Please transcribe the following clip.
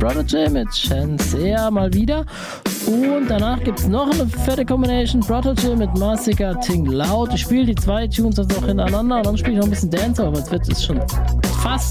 Prodigy mit Shenzea mal wieder. Und danach gibt es noch eine fette Combination. Prodigy mit Masika Ting Loud. Ich spiele die 2 Tunes also auch hintereinander und dann spiele ich noch ein bisschen Dance, aber es ist schon fast